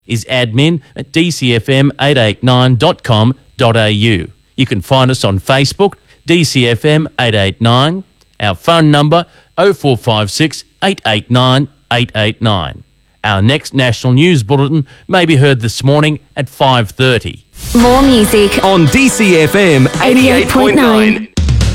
is admin@dcfm889.com.au. You can find us on Facebook, DCFM889. Our phone number 0456 889 889. Our next national news bulletin may be heard this morning at 5:30. More music on DCFM 88.9.